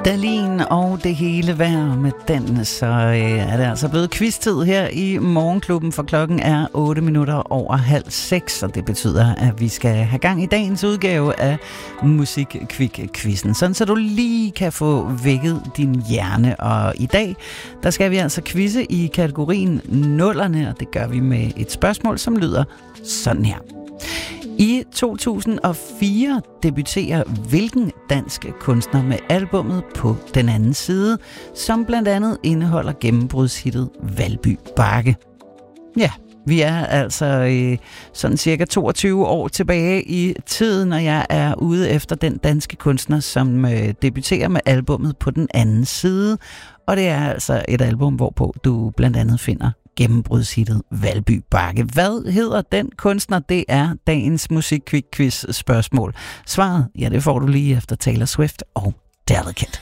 Dalin og det hele vejr med den, så er det altså blevet quiz-tid her i Morgenklubben, for klokken er 6:08, og det betyder, at vi skal have gang i dagens udgave af Musikkvik-quizzen, sådan så du lige kan få vækket din hjerne. Og i dag, der skal vi altså quizze i kategorien nullerne, og det gør vi med et spørgsmål, som lyder sådan her. I 2004 debuterer hvilken dansk kunstner med albummet På den anden side, som blandt andet indeholder gennembrudshittet Valby Bakke? Ja, vi er altså sådan cirka 22 år tilbage i tiden, og jeg er ude efter den danske kunstner, som debuterer med albummet På den anden side. Og det er altså et album, hvorpå du blandt andet finder gennembrudshittet Valby Bakke. Hvad hedder den kunstner? Det er dagens Musikkvik-quiz spørgsmål. Svaret, ja, det får du lige efter Taylor Swift og Delicate.